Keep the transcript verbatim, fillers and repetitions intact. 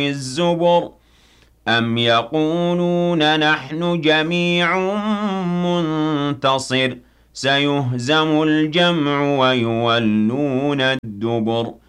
الزبر أم يقولون نحن جميع منتصر سيهزم الجمع ويولون الدبر